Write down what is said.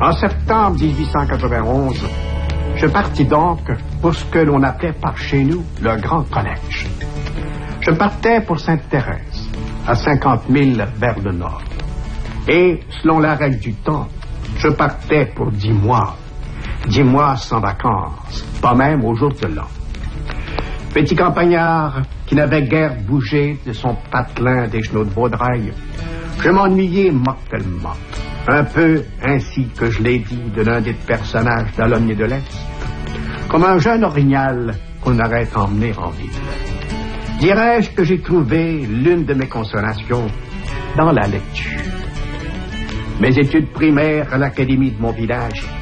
En septembre 1891, je partis donc pour ce que l'on appelait par chez nous le Grand Collège. Je partais pour Sainte-Thérèse, à 50 000 vers le nord. Et, selon la règle du temps, je partais pour 10 mois. 10 mois sans vacances, pas même au jour de l'an. Petit campagnard qui n'avait guère bougé de son patelin des genoux de Vaudreuil, je m'ennuyais mortellement. Un peu ainsi que je l'ai dit de l'un des personnages d'Alomnier de l'Est, comme un jeune orignal qu'on aurait emmené en ville. Dirais-je que j'ai trouvé l'une de mes consolations dans la lecture. Mes études primaires à l'académie de mon village